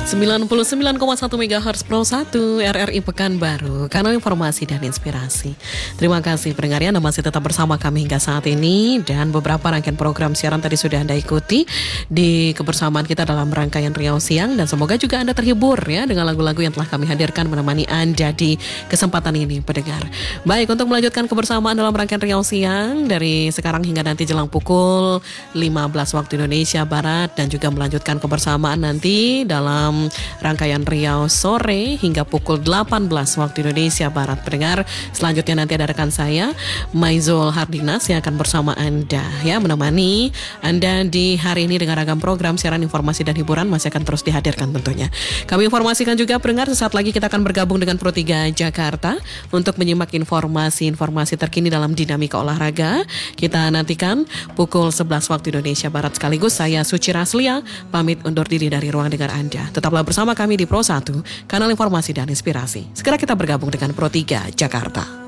99,1 MHz Pro 1 RRI Pekanbaru, kanal informasi dan inspirasi. Terima kasih pendengar Anda masih tetap bersama kami hingga saat ini, dan beberapa rangkaian program siaran tadi sudah Anda ikuti di kebersamaan kita dalam rangkaian Riau Siang, dan semoga juga Anda terhibur ya dengan lagu-lagu yang telah kami hadirkan menemani Anda di kesempatan ini pendengar. Baik, untuk melanjutkan kebersamaan dalam rangkaian Riau Siang dari sekarang hingga nanti jelang pukul 15 waktu Indonesia Barat, dan juga melanjutkan kebersamaan nanti dalam rangkaian Riau Sore hingga pukul 18 waktu Indonesia Barat pendengar. Selanjutnya nanti ada rekan saya Maizul Hardinas yang akan bersama Anda ya, menemani Anda di hari ini dengan ragam program siaran informasi dan hiburan masih akan terus dihadirkan tentunya. Kami informasikan juga pendengar, sesaat lagi kita akan bergabung dengan Pro 3 Jakarta untuk menyimak informasi-informasi terkini dalam dinamika olahraga. Kita nantikan pukul 11 waktu Indonesia Barat. Sekaligus saya Suci Raslia pamit undur diri dari ruang dengar Anda. Tetaplah bersama kami di Pro 1, kanal informasi dan inspirasi. Segera kita bergabung dengan Pro 3 Jakarta.